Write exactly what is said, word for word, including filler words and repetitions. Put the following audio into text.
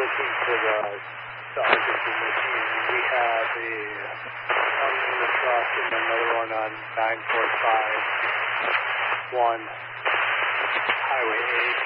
looking for the sergeant in the team. We have a one in the truck and another one on nine four five one Highway eight.